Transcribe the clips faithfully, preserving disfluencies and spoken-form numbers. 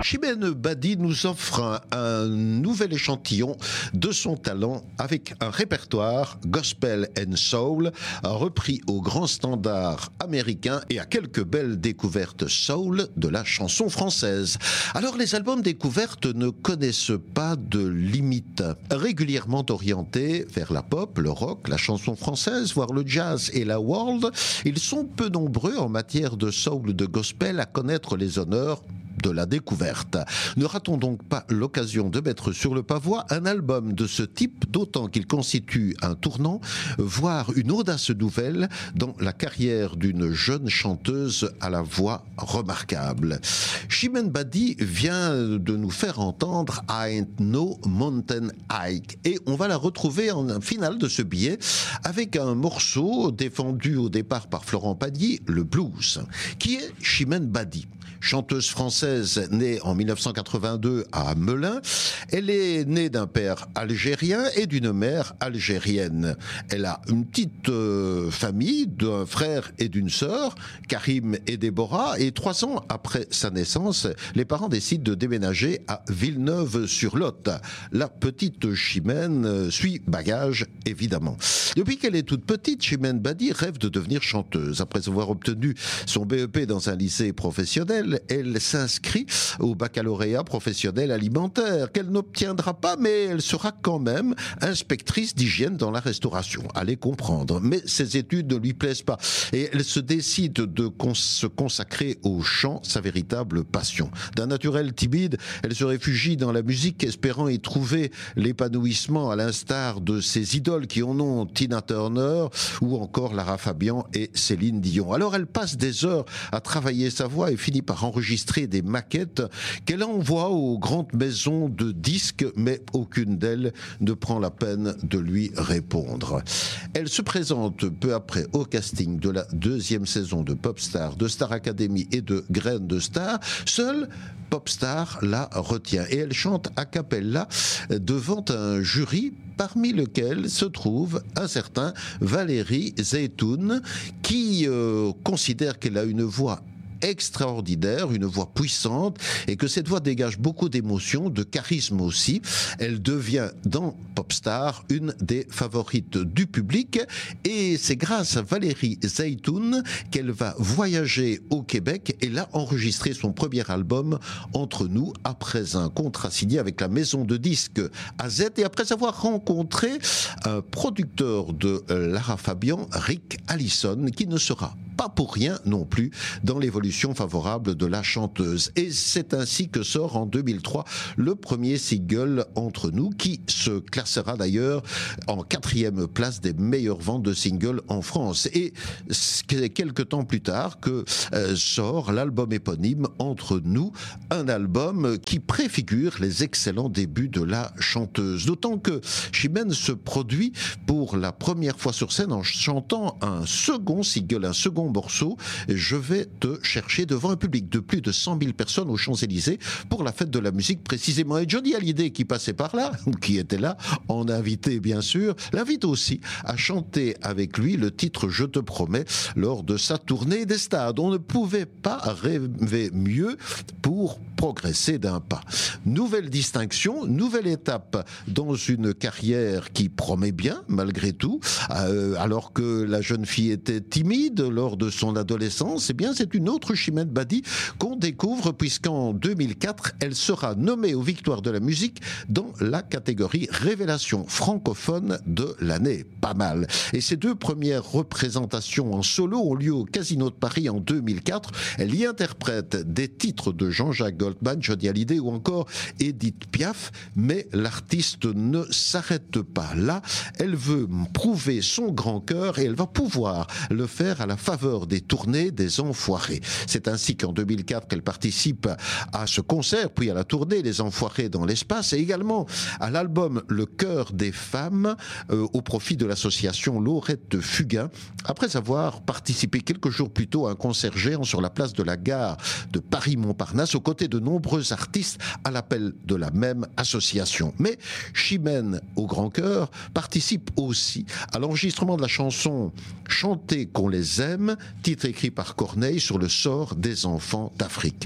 Chimène Badi nous offre un, un nouvel échantillon de son talent avec un répertoire gospel and soul repris aux grands standards américains et à quelques belles découvertes soul de la chanson française. Alors les albums découvertes ne connaissent pas de limites. Régulièrement orientés vers la pop, le rock, la chanson française, voire le jazz et la world, ils sont peu nombreux en matière de soul ou de gospel à connaître les honneurs de la découverte. Ne ratons donc pas l'occasion de mettre sur le pavois un album de ce type, d'autant qu'il constitue un tournant, voire une audace nouvelle dans la carrière d'une jeune chanteuse à la voix remarquable. Chimène Badi vient de nous faire entendre I Ain't No Mountain Hike et on va la retrouver en finale de ce billet avec un morceau défendu au départ par Florent Pagny, le blues, qui est Chimène Badi. Chanteuse française née en mille neuf cent quatre-vingt-deux à Melun, elle est née d'un père algérien et d'une mère algérienne. Elle a une petite euh, famille d'un frère et d'une sœur, Karim et Déborah, et trois ans après sa naissance, les parents décident de déménager à Villeneuve-sur-Lot. La petite Chimène suit bagage, évidemment. Depuis qu'elle est toute petite, Chimène Badi rêve de devenir chanteuse. Après avoir obtenu son B E P dans un lycée professionnel, elle s'inscrit au baccalauréat professionnel alimentaire, qu'elle n'obtiendra pas, mais elle sera quand même inspectrice d'hygiène dans la restauration. Allez comprendre. Mais ses études ne lui plaisent pas. Et elle se décide de cons- se consacrer au chant, sa véritable passion. D'un naturel timide, elle se réfugie dans la musique, espérant y trouver l'épanouissement à l'instar de ses idoles qui en ont Tina Turner ou encore Lara Fabian et Céline Dion. Alors elle passe des heures à travailler sa voix et finit par enregistrer des maquettes qu'elle envoie aux grandes maisons de disques, mais aucune d'elles ne prend la peine de lui répondre. Elle se présente peu après au casting de la deuxième saison de Popstar, de Star Academy et de Graines de Star. Seule Popstar la retient et elle chante a cappella devant un jury parmi lequel se trouve un certain Valérie Zeytoun qui euh, considère qu'elle a une voix extraordinaire, une voix puissante et que cette voix dégage beaucoup d'émotions, de charisme aussi. Elle devient dans Popstar une des favorites du public et c'est grâce à Valérie Zeytoun qu'elle va voyager au Québec et là enregistrer son premier album Entre nous après un contrat signé avec la maison de disques A Z et après avoir rencontré un producteur de Lara Fabian, Rick Allison, qui ne sera pas pour rien non plus dans l'évolution favorable de la chanteuse. Et c'est ainsi que sort en deux mille trois le premier single Entre nous, qui se classera d'ailleurs en quatrième place des meilleures ventes de singles en France. Et c'est quelques temps plus tard que euh, sort l'album éponyme Entre nous, un album qui préfigure les excellents débuts de la chanteuse. D'autant que Chimène se produit pour la première fois sur scène en chantant un second single, un second morceau, Je vais te chercher, devant un public de plus de cent mille personnes aux Champs-Élysées pour la fête de la musique précisément. Et Johnny Hallyday, qui passait par là, ou qui était là, en invité bien sûr, l'invite aussi à chanter avec lui le titre Je te promets lors de sa tournée des stades. On ne pouvait pas rêver mieux pour progresser d'un pas. Nouvelle distinction, nouvelle étape dans une carrière qui promet bien malgré tout, euh, alors que la jeune fille était timide lors de son adolescence. Eh bien, c'est une autre Chimène Badi qu'on découvre puisqu'en deux mille quatre, elle sera nommée aux Victoires de la musique dans la catégorie Révélation francophone de l'année. Pas mal. Et ces deux premières représentations en solo ont lieu au Casino de Paris en deux mille quatre. Elle y interprète des titres de Jean-Jacques Goldman, Johnny Hallyday ou encore Edith Piaf, mais l'artiste ne s'arrête pas là. Elle veut prouver son grand cœur et elle va pouvoir le faire à la faveur des tournées des Enfoirés. C'est ainsi qu'en deux mille quatre, elle participe à ce concert, puis à la tournée Les Enfoirés dans l'espace et également à l'album Le cœur des femmes euh, au profit de l'association Laurette Fugain, après avoir participé quelques jours plus tôt à un concert géant sur la place de la gare de Paris-Montparnasse aux côtés de nombreux artistes à l'appel de la même association. Mais Chimène au grand cœur participe aussi à l'enregistrement de la chanson Chanter qu'on les aime, titre écrit par Corneille sur le sort des enfants d'Afrique.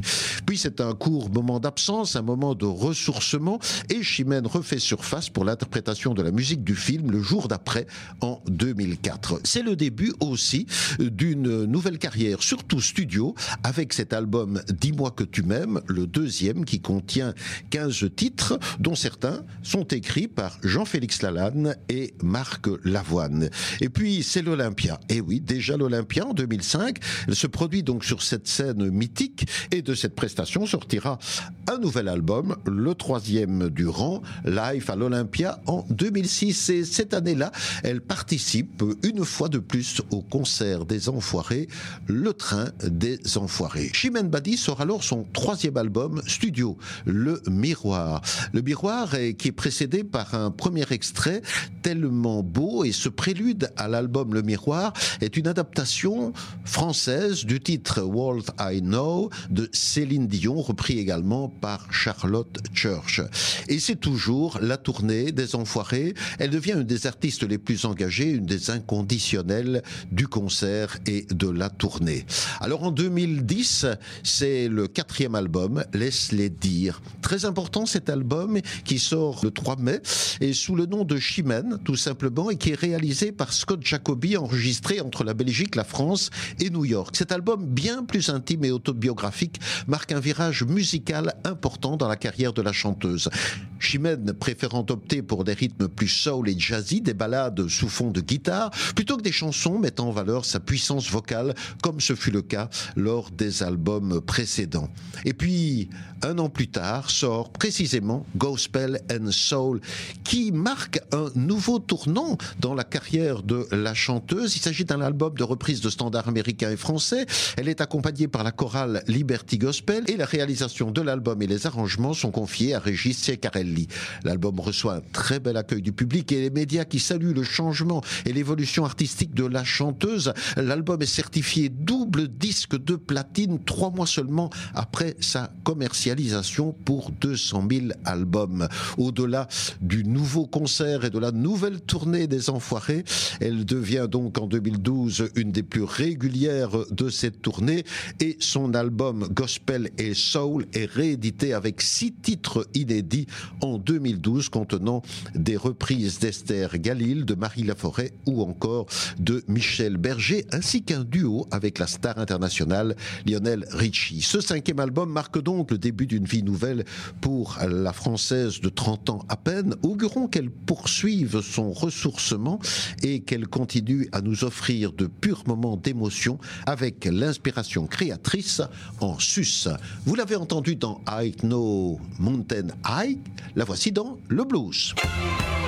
Puis c'est un court moment d'absence, un moment de ressourcement, et Chimène refait surface pour l'interprétation de la musique du film le jour d'après, en deux mille quatre. C'est le début aussi d'une nouvelle carrière, surtout studio, avec cet album Dis-moi que tu m'aimes, le deuxième qui contient quinze titres, dont certains sont écrits par Jean-Félix Lalanne et Marc Lavoine. Et puis c'est l'Olympia. Et oui, déjà l'Olympia en deux mille cinq, elle se produit donc sur cette scène mythique, et de cette prestation sortira un nouvel album, le troisième du rang, Live à l'Olympia en deux mille six. Et cette année-là, elle participe une fois de plus au concert des Enfoirés, Le Train des Enfoirés. Chimène Badi sort alors son troisième album studio, Le Miroir. Le Miroir est, qui est précédé par un premier extrait tellement beau, et ce prélude à l'album Le Miroir est une adaptation française du titre World I Know de Céline Dion, repris également par Charlotte Church. Et c'est toujours la tournée des Enfoirés. Elle devient une des artistes les plus engagées, une des inconditionnelles du concert et de la tournée. Alors en deux mille dix, c'est le quatrième album, Laisse-les dire. Très important cet album qui sort le trois mai et sous le nom de Chimène, tout simplement, et qui est réalisé par Scott Jacoby, enregistré entre la Belgique, la France et New York. Cet album, bien plus intime et autobiographique, marque un virage musical important dans la carrière de la chanteuse. Chimène préférant opter pour des rythmes plus soul et jazzy, des ballades sous fond de guitare, plutôt que des chansons mettant en valeur sa puissance vocale, comme ce fut le cas lors des albums précédents. Et puis, un an plus tard, sort précisément Gospel and Soul, qui marque un nouveau tournant dans la carrière de la chanteuse. Il s'agit d'un album de reprise de standards américains et français. Elle est accompagnée par la chorale Liberty Gospel, et la réalisation de l'album et les arrangements sont confiés à Régis Ceccarelli. L'album reçoit un très bel accueil du public et les médias qui saluent le changement et l'évolution artistique de la chanteuse. L'album est certifié double disque de platine trois mois seulement après sa commercialisation pour deux cent mille albums. Au-delà du nouveau concert et de la nouvelle tournée des Enfoirés, elle devient donc en deux mille douze une des plus régulières de cette tournée, et son album Gospel et Soul est réédité avec six titres inédits en deux mille douze, contenant des reprises d'Esther Galil, de Marie Laforêt ou encore de Michel Berger, ainsi qu'un duo avec la star internationale Lionel Richie. Ce cinquième album marque donc le début d'une vie nouvelle pour la Française de trente ans à peine. Augurons qu'elle poursuive son ressourcement et qu'elle continue à nous offrir de purs moments d'émotion avec l'inspiration créatrice en sus. Vous l'avez entendu dans I Know Mountain High, la voici dans le blues.